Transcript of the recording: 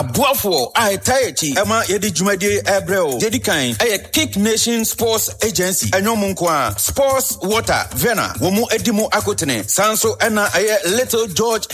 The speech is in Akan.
Buafo I Taichi Emma Yedi Jumadi Abreu Dedicain Kick Nation Sports Agency Enyomunkwa Sports Water Vena Womu Edimo Akotene Sanso Ena Little George